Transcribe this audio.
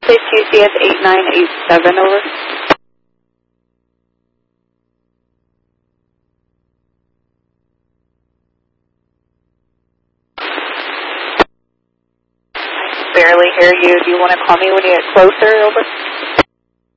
Please QCS 8987, over. Barely hear you. Do you want to call me when you get closer, over?